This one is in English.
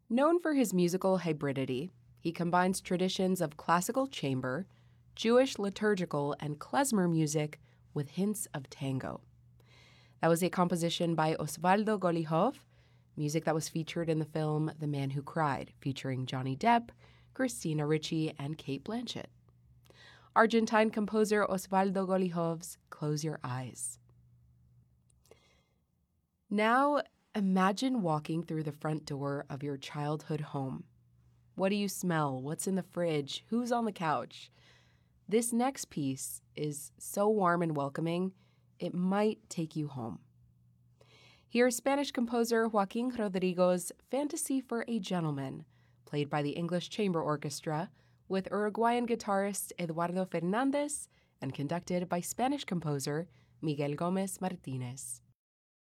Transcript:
Known for his musical hybridity, he combines traditions of classical chamber, Jewish liturgical, and klezmer music with hints of tango. That was a composition by Osvaldo Golihov, music that was featured in the film The Man Who Cried, featuring Johnny Depp, Christina Ricci, and Cate Blanchett. Argentine composer Osvaldo Golihov's Close Your Eyes. Now, imagine walking through the front door of your childhood home. What do you smell? What's in the fridge? Who's on the couch? This next piece is so warm and welcoming, it might take you home. Here's Spanish composer Joaquin Rodrigo's Fantasy for a Gentleman, played by the English Chamber Orchestra, with Uruguayan guitarist Eduardo Fernandez and conducted by Spanish composer Miguel Gomez Martinez.